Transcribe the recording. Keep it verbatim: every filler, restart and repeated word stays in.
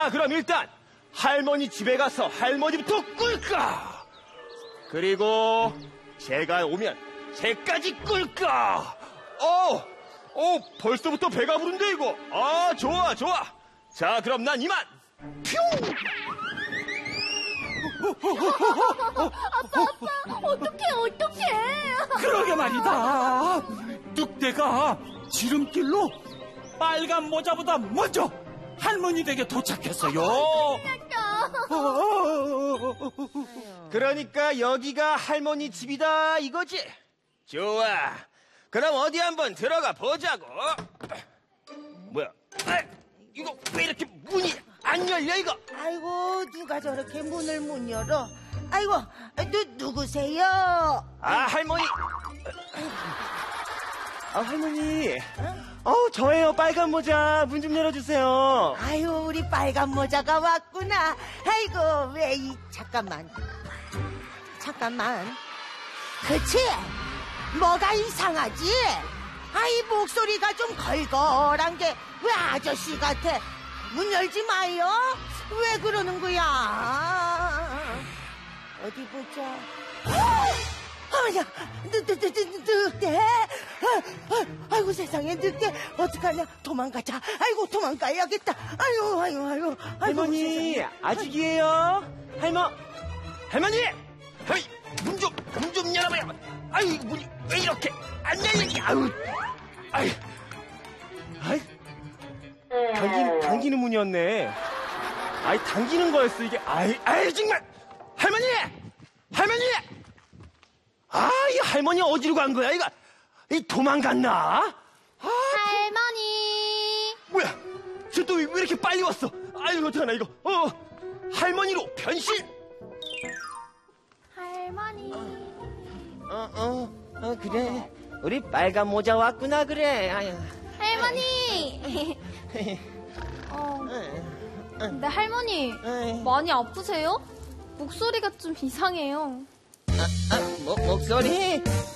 그럼 일단 할머니 집에 가서 할머니부터 꿀까? 그리고 제가 오면 쟤까지 꿀까? 어, 어, 벌써부터 배가 부른데 이거. 아, 좋아, 좋아. 자, 그럼 난 이만. 퓨! 아빠, 아빠, 어떡해, 어떡해. 그러게 말이다. 뚝대가 지름길로 빨간 모자보다 먼저 할머니 댁에 도착했어요. 그러니까 여기가 할머니 집이다 이거지? 좋아. 그럼 어디 한번 들어가 보자고. 뭐야? 아, 이거 왜 이렇게 문이 안 열려 이거? 아이고, 누가 저렇게 문을 못 열어? 아이고, 누, 누구세요? 아, 할머니. 아, 할머니. 어, 저예요. 빨간 모자. 문 좀 열어주세요. 아유, 우리 빨간 모자가 왔구나. 아이고, 왜 이, 잠깐만. 잠깐만. 그치? 뭐가 이상하지? 아이, 목소리가 좀 걸걸한 게 왜 아저씨 같아? 문 열지 마요. 왜 그러는 거야? 어디 보자. 어머야, 늑대. 아이고, 세상에, 늑대. 어떡하냐. 도망가자. 아이고, 도망가야겠다. 아이고, 아이고, 아이고. 할머니, 아직이에요. 할머, 할머니! 헤이, 문 좀, 문 좀 열어봐요. 아유, 문이 왜 이렇게 안 열리니? 아유, 아유, 아이, 당기는, 당기는 문이었네. 아이, 당기는 거였어, 이게. 아이, 아이, 정말! 할머니! 할머니! 아, 이 할머니 어디로 간 거야, 이거? 이 도망갔나? 아, 할머니. 뭐야? 저 또 왜 이렇게 빨리 왔어? 아유, 어떡하나, 이거. 어, 할머니로 변신! 할머니. 어, 어, 어, 그래. 우리 빨간 모자 왔구나, 그래. 아유. 할머니. 어, 근데 할머니, 에이. 많이 아프세요? 목소리가 좀 이상해요. 아, 뭐, 목소리?